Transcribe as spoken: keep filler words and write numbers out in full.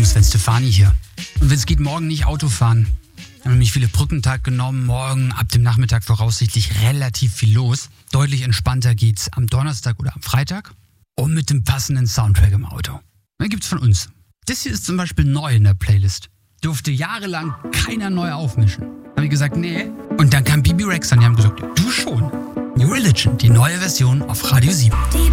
Sven Stefani hier. Und wenn es geht, morgen nicht Auto fahren. Wir haben nämlich viele Brückentag genommen. Morgen ab dem Nachmittag voraussichtlich relativ viel los. Deutlich entspannter geht's am Donnerstag oder am Freitag. Und mit dem passenden Soundtrack im Auto. Dann gibt's von uns. Das hier ist zum Beispiel neu in der Playlist. Durfte jahrelang keiner neu aufmischen. Habe ich gesagt, nee. Und dann kam Bibi Rex an, die haben gesagt, du schon. New Religion, die neue Version auf Radio sieben.